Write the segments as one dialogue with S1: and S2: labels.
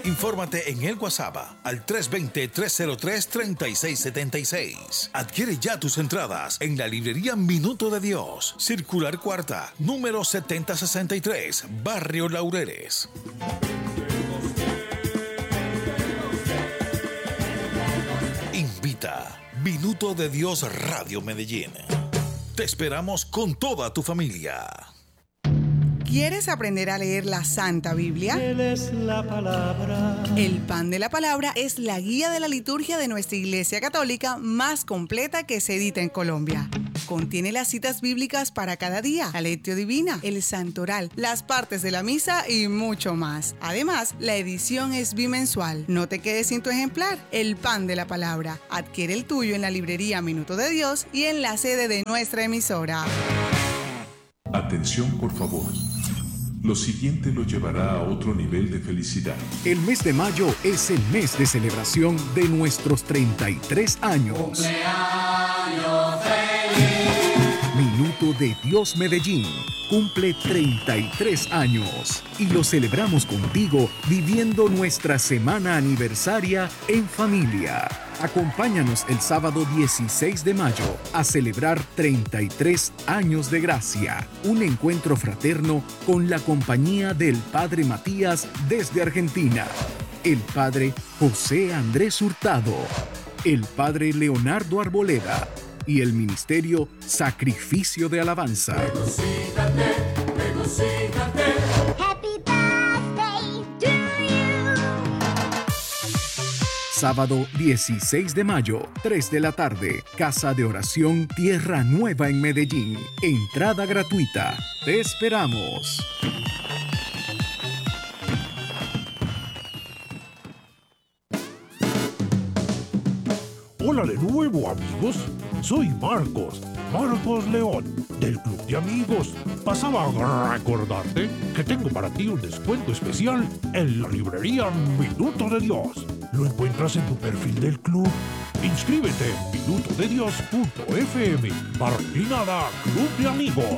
S1: Infórmate en el WhatsApp al 320-303-3676. Adquiere ya tus entradas en la librería Minuto de Dios, Circular Cuarta, número 7063, Barrio Laureles. Invita Minuto de Dios Radio Medellín. Te esperamos con toda tu familia.
S2: ¿Quieres aprender a leer la Santa Biblia?
S3: Él es la palabra.
S2: El Pan de la Palabra es la guía de la liturgia de nuestra Iglesia Católica más completa que se edita en Colombia. Contiene las citas bíblicas para cada día, la lectio divina, el santoral, las partes de la misa y mucho más. Además, la edición es bimensual. No te quedes sin tu ejemplar. El Pan de la Palabra. Adquiere el tuyo en la librería Minuto de Dios y en la sede de nuestra emisora.
S4: Atención, por favor. Lo siguiente lo llevará a otro nivel de felicidad.
S5: El mes de mayo es el mes de celebración de nuestros 33 años.
S3: ¡Cumpleaños feliz!
S5: Minuto de Dios Medellín cumple 33 años y lo celebramos contigo viviendo nuestra semana aniversaria en familia. Acompáñanos el sábado 16 de mayo a celebrar 33 años de gracia, un encuentro fraterno con la compañía del Padre Matías desde Argentina, el Padre José Andrés Hurtado, el Padre Leonardo Arboleda y el Ministerio Sacrificio de Alabanza.
S3: Regocíjate, regocíjate.
S6: Happy birthday to you.
S5: Sábado 16 de mayo, 3 de la tarde, Casa de Oración Tierra Nueva en Medellín. Entrada gratuita. Te esperamos.
S7: Hola de nuevo, amigos. Soy Marcos León, del Club de Amigos. Pasaba a recordarte que tengo para ti un descuento especial en la librería Minuto de Dios. Lo encuentras en tu perfil del club. Inscríbete en minutodedios.fm /Club de Amigos.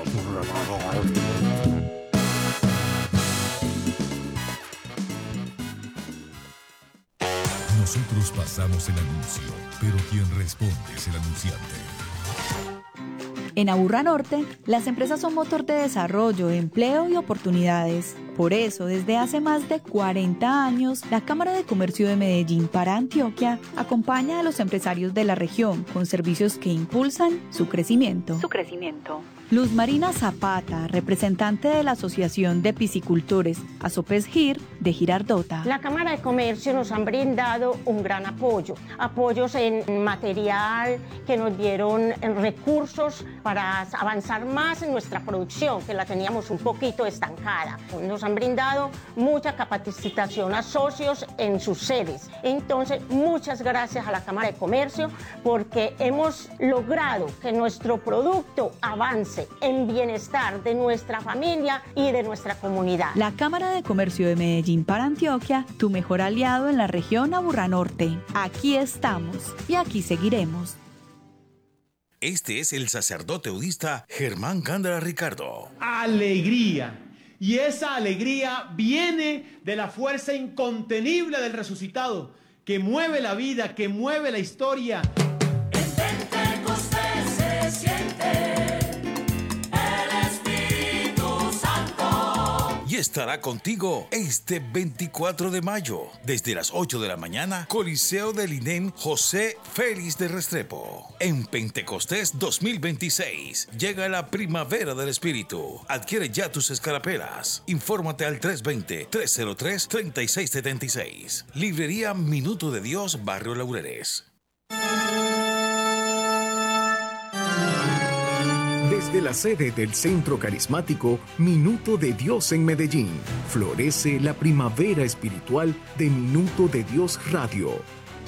S8: Nosotros pasamos el anuncio, pero quien responde es el anunciante.
S9: En Aburrá Norte, las empresas son motor de desarrollo, empleo y oportunidades. Por eso, desde hace más de 40 años, la Cámara de Comercio de Medellín para Antioquia acompaña a los empresarios de la región con servicios que impulsan su crecimiento. Luz Marina Zapata, representante de la Asociación de Piscicultores Asopesgir de Girardota.
S10: La Cámara de Comercio nos han brindado un gran apoyo, apoyos en material, que nos dieron recursos para avanzar más en nuestra producción, que la teníamos un poquito estancada. Nos han brindado mucha capacitación a socios en sus sedes. Entonces, muchas gracias a la Cámara de Comercio porque hemos logrado que nuestro producto avance en bienestar de nuestra familia y de nuestra comunidad.
S9: La Cámara de Comercio de Medellín para Antioquia, tu mejor aliado en la región Aburrá Norte. Aquí estamos y aquí seguiremos.
S1: Este es el sacerdote udista Germán Gándara Ricardo.
S11: Alegría. Y esa alegría viene de la fuerza incontenible del resucitado, que mueve la vida, que mueve la historia.
S3: En Pentecostés se siente el Espíritu Santo.
S1: Y estará contigo este 24 de mayo, desde las 8 de la mañana, Coliseo del INEM José Félix de Restrepo. En Pentecostés 2026, llega la primavera del Espíritu. Adquiere ya tus escarapelas. Infórmate al 320-303-3676. Librería Minuto de Dios, Barrio Laureles.
S5: Desde la sede del Centro Carismático Minuto de Dios en Medellín, florece la primavera espiritual de Minuto de Dios Radio.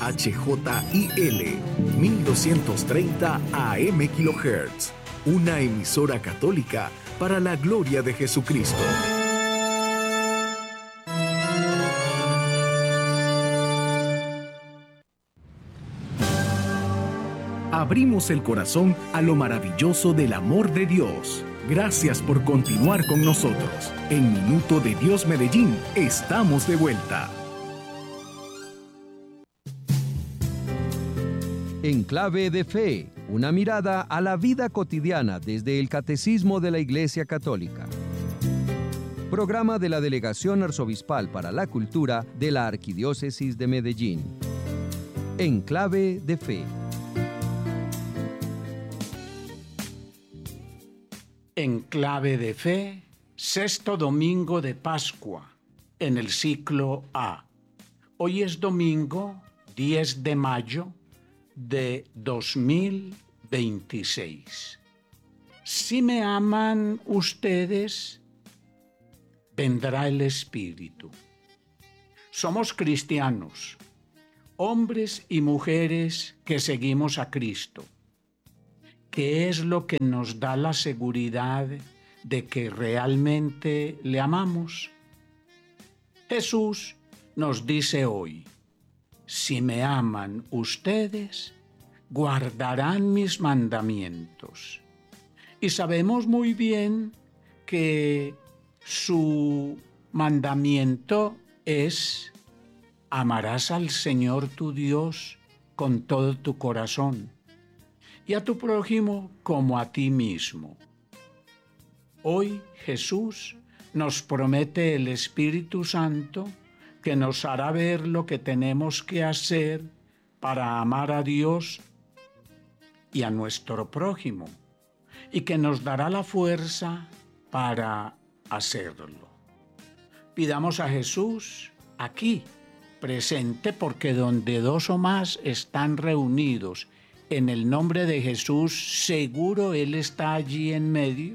S5: HJIL 1230 AM kHz, una emisora católica para la gloria de Jesucristo. Abrimos el corazón a lo maravilloso del amor de Dios. Gracias por continuar con nosotros. En Minuto de Dios Medellín estamos de vuelta.
S12: En Clave de Fe, una mirada a la vida cotidiana desde el Catecismo de la Iglesia Católica. Programa de la Delegación Arzobispal para la Cultura de la Arquidiócesis de Medellín. En Clave de Fe.
S13: En Clave de Fe, sexto domingo de Pascua, en el ciclo A. Hoy es domingo 10 de mayo de 2026. Si me aman ustedes, vendrá el Espíritu. Somos cristianos, hombres y mujeres que seguimos a Cristo. ¿Qué es lo que nos da la seguridad de que realmente le amamos? Jesús nos dice hoy: si me aman ustedes, guardarán mis mandamientos. Y sabemos muy bien que su mandamiento es: amarás al Señor tu Dios con todo tu corazón y a tu prójimo como a ti mismo. Hoy Jesús nos promete el Espíritu Santo que nos hará ver lo que tenemos que hacer para amar a Dios y a nuestro prójimo, y que nos dará la fuerza para hacerlo. Pidamos a Jesús aquí, presente, porque donde dos o más están reunidos en el nombre de Jesús, seguro Él está allí en medio.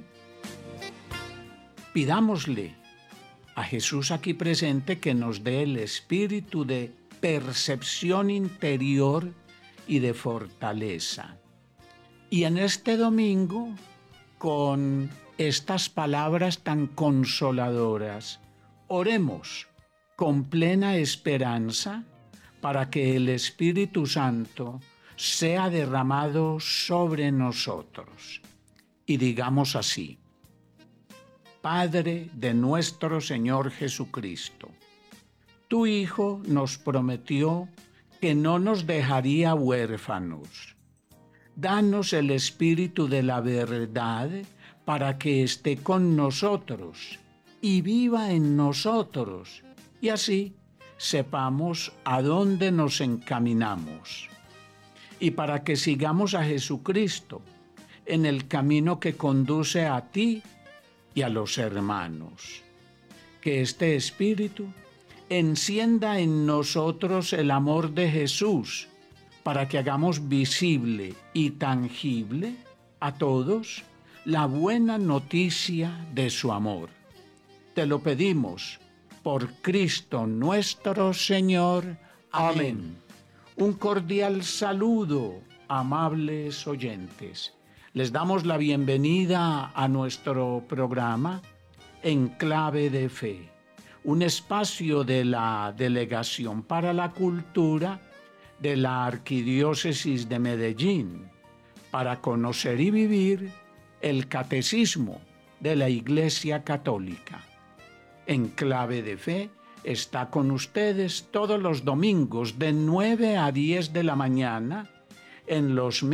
S13: Pidámosle a Jesús aquí presente que nos dé el espíritu de percepción interior y de fortaleza. Y en este domingo, con estas palabras tan consoladoras, oremos con plena esperanza para que el Espíritu Santo sea derramado sobre nosotros. Y digamos así: Padre de nuestro Señor Jesucristo, tu Hijo nos prometió que no nos dejaría huérfanos. Danos el Espíritu de la verdad para que esté con nosotros y viva en nosotros, y así sepamos a dónde nos encaminamos. Y para que sigamos a Jesucristo en el camino que conduce a ti y a los hermanos. Que este Espíritu encienda en nosotros el amor de Jesús para que hagamos visible y tangible a todos la buena noticia de su amor. Te lo pedimos por Cristo nuestro Señor. Amén. Un cordial saludo, amables oyentes. Les damos la bienvenida a nuestro programa En Clave de Fe, un espacio de la Delegación para la Cultura de la Arquidiócesis de Medellín, para conocer y vivir el Catecismo de la Iglesia Católica. En Clave de Fe está con ustedes todos los domingos de 9 a 10 de la mañana en los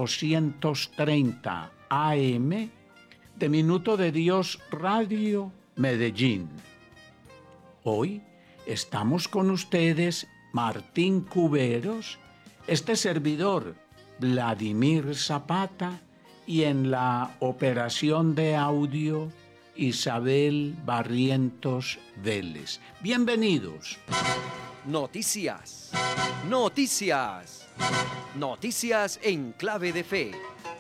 S13: 1230 AM de Minuto de Dios Radio Medellín. Hoy estamos con ustedes Martín Cuberos, este servidor Vladimir Zapata, y en la operación de audio Isabel Barrientos Vélez. Bienvenidos.
S14: Noticias. Noticias. Noticias en Clave de Fe.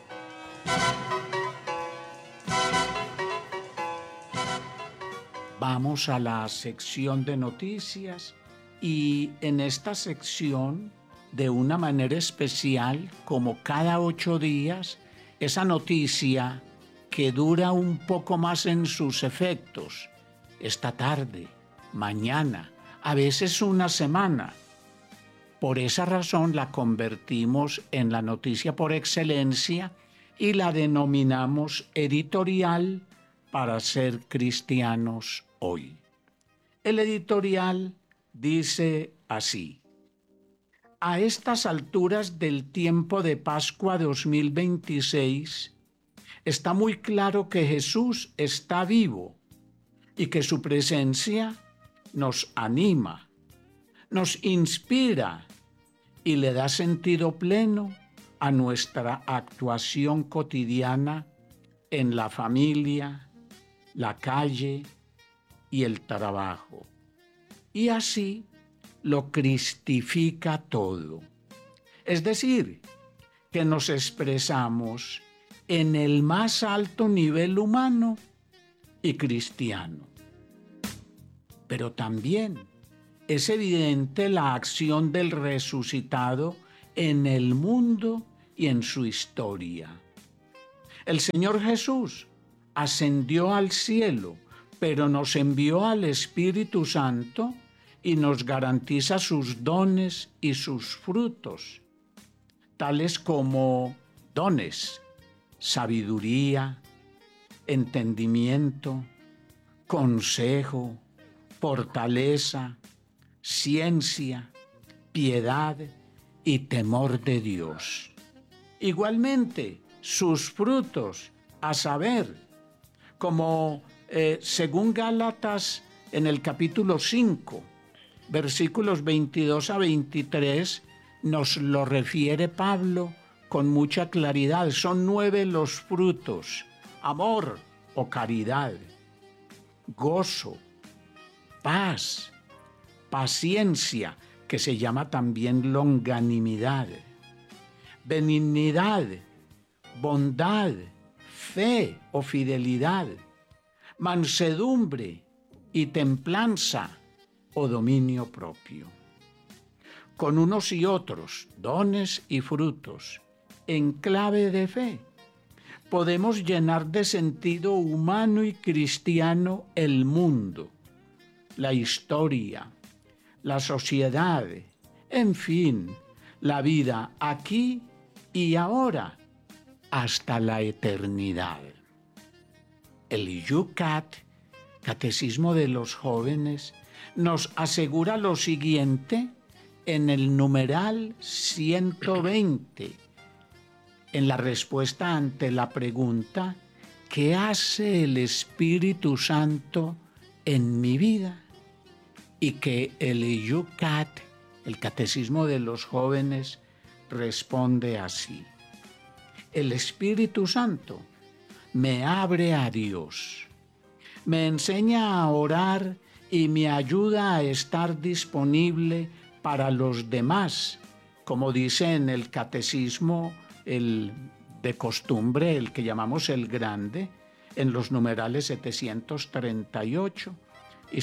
S13: Vamos a la sección de noticias y en esta sección, de una manera especial, como cada 8 días, esa noticia que dura un poco más en sus efectos, esta tarde, mañana, a veces una semana. Por esa razón la convertimos en la noticia por excelencia y la denominamos editorial para ser cristianos hoy. El editorial dice así: A estas alturas del tiempo de Pascua 2026, está muy claro que Jesús está vivo y que su presencia nos anima, nos inspira y le da sentido pleno a nuestra actuación cotidiana en la familia, la calle y el trabajo. Y así lo cristifica todo. Es decir, que nos expresamos en el más alto nivel humano y cristiano. Pero también es evidente la acción del resucitado en el mundo y en su historia. El Señor Jesús ascendió al cielo, pero nos envió al Espíritu Santo y nos garantiza sus dones y sus frutos, tales como dones, sabiduría, entendimiento, consejo, fortaleza, ciencia, piedad y temor de Dios. Igualmente, sus frutos, a saber, como según Gálatas en el capítulo 5, versículos 22 a 23, nos lo refiere Pablo con mucha claridad. Son 9 los frutos: amor o caridad, gozo, paz, paciencia, que se llama también longanimidad, benignidad, bondad, fe o fidelidad, mansedumbre y templanza o dominio propio. Con unos y otros dones y frutos en clave de fe, podemos llenar de sentido humano y cristiano el mundo, la historia, la sociedad, en fin, la vida aquí y ahora, hasta la eternidad. El Yucat, Catecismo de los Jóvenes, nos asegura lo siguiente en el numeral 120, en la respuesta ante la pregunta: ¿qué hace el Espíritu Santo en mi vida? Y que el Yucat, el Catecismo de los Jóvenes, responde así: el Espíritu Santo me abre a Dios, me enseña a orar y me ayuda a estar disponible para los demás, como dice en el Catecismo el de costumbre, el que llamamos el grande, en los numerales 738 y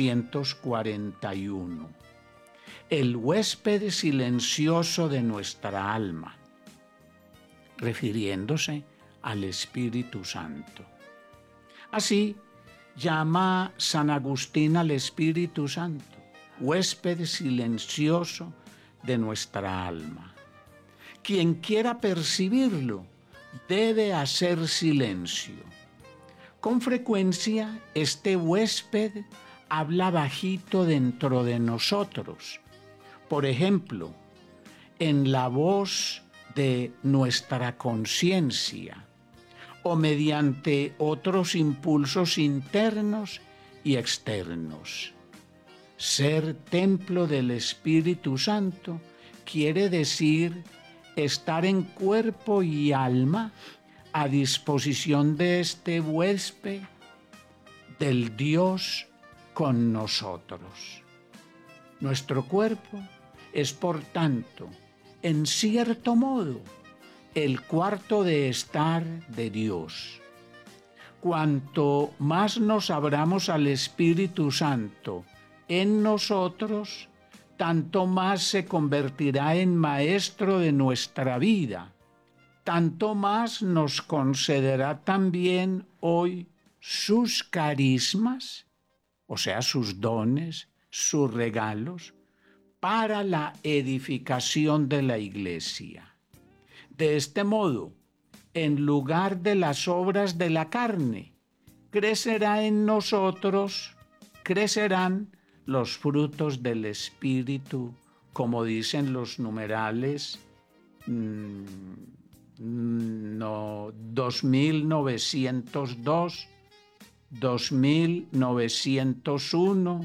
S13: 741. El huésped silencioso de nuestra alma, refiriéndose al Espíritu Santo. Así llama San Agustín al Espíritu Santo, huésped silencioso de nuestra alma. Quien quiera percibirlo debe hacer silencio. Con frecuencia, este huésped habla bajito dentro de nosotros. Por ejemplo, en la voz de nuestra conciencia o mediante otros impulsos internos y externos. Ser templo del Espíritu Santo quiere decir estar en cuerpo y alma a disposición de este huésped del Dios con nosotros. Nuestro cuerpo es, por tanto, en cierto modo, el cuarto de estar de Dios. Cuanto más nos abramos al Espíritu Santo en nosotros, tanto más se convertirá en maestro de nuestra vida, tanto más nos concederá también hoy sus carismas, o sea, sus dones, sus regalos, para la edificación de la Iglesia. De este modo, en lugar de las obras de la carne, crecerá en nosotros, crecerán los frutos del Espíritu como dicen los numerales, 2902, 2901,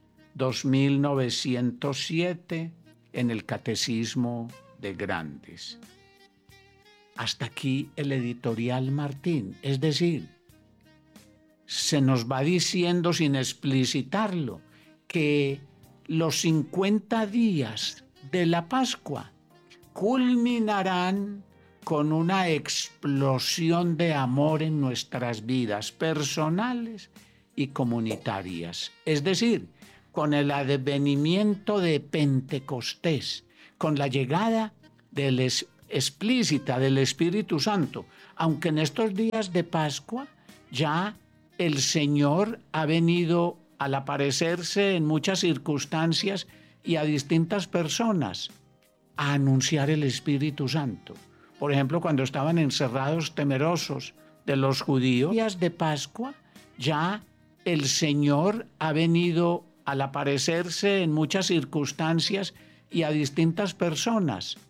S13: 2907 en el Catecismo de Grandes. Hasta aquí el editorial Martín, es decir, se nos va diciendo sin explicitarlo que los 50 días de la Pascua culminarán con una explosión de amor en nuestras vidas personales y comunitarias. Es decir, con el advenimiento de Pentecostés, con la llegada explícita del Espíritu Santo, aunque en estos días de Pascua ya el Señor ha venido al aparecerse en muchas circunstancias y a distintas personas a anunciar el Espíritu Santo. Por ejemplo, cuando estaban encerrados temerosos de los judíos, días de Pascua, ya el Señor ha venido al aparecerse en muchas circunstancias y a distintas personas